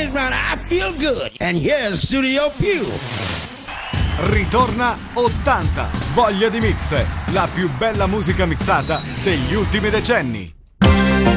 ladies around, I feel good. And here's Studio Più. Ritorna 80, voglia di mix, la più bella musica mixata degli ultimi decenni.